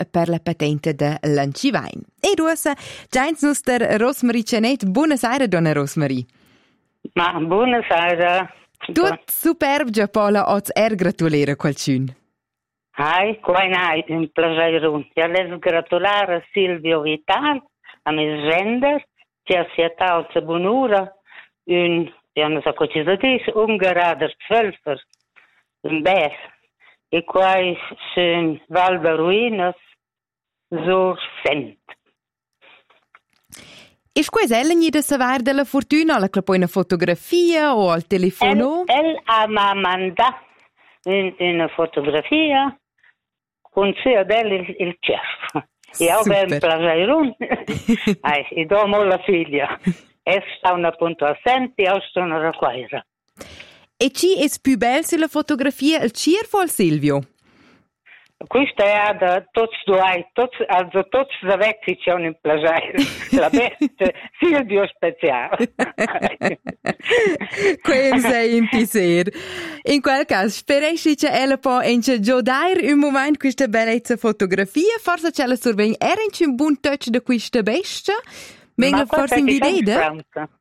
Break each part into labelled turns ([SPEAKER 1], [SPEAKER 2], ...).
[SPEAKER 1] per la patente de Lancivain. E duosa, giants nostra Rosmarie Cenet. Buonasera, donna Rosmarie.
[SPEAKER 2] Ma buonasera.
[SPEAKER 1] Tut superb, già Paula, oz gratulere qualcun.
[SPEAKER 2] Hai, qua in piacere. Io les gratulare Silvio Vital, a mia gender, che ha sietato buonura, ja non so cosa si dice, un grader 12, un bes. E qua sono Valve Ruinas, so sent.
[SPEAKER 1] E questa è la da savoir della fortuna, la poi una fotografia o al telefono?
[SPEAKER 2] El ha mandato una fotografia con sia il chef. E ho ben piacere. E dopo la figlia. E sta una punto assente e sono racquaira.
[SPEAKER 1] E ci è più bella sulla fotografia il circo o il Silvio?
[SPEAKER 2] Questa è da tutti da vecchi c'è un piacere. La beste Silvio speciale.
[SPEAKER 1] Questo è un piacere. In quel caso, speresci che ella può giocare un momento questa bellezza fotografia. Forse c'è la sorvegna. Era un buon touch da questa bestia? Ma forse in idea?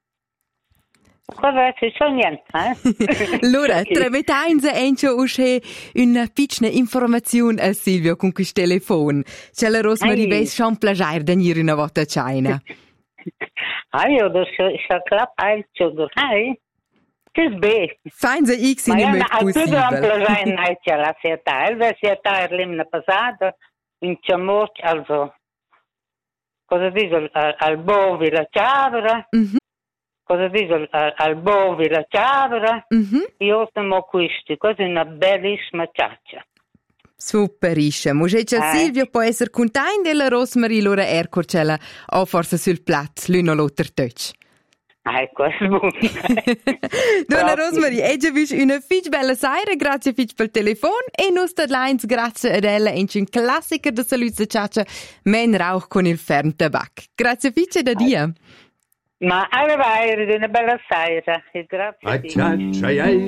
[SPEAKER 2] Cosa c'è niente,
[SPEAKER 1] Allora, tramettainza encio usce una piccola informazione a Silvio con questo telefono. C'è la Rosmarie ves schon plagiare da venire una volta a China.
[SPEAKER 2] Io do clap al ciudur, che sbe.
[SPEAKER 1] Feinza X in il possibile.
[SPEAKER 2] Ma io do plagiare naiccia la sieta. La sieta l'imna passata in Ciamorc, also, cosa dico, al bovi la ciavra. Cosa dico? Al bovi la ciavra, io siamo questi, questa è una bellissima ciaccia.
[SPEAKER 1] Superissimo. Mujecia Silvio può essere contenta della Rosmarie l'ora ercorcella o forse sul plat, l'uno l'altro touch.
[SPEAKER 2] Questo è buono.
[SPEAKER 1] Donna Rosmarie, è già visto una fitch bella sera, grazie fitch per il telefono e nostra lines grazie ad ella in un classico da salute ciaccia, men rauch con il fern tabac. Grazie fitch da dia.
[SPEAKER 2] Ma arrivare di una bella sera, grazie.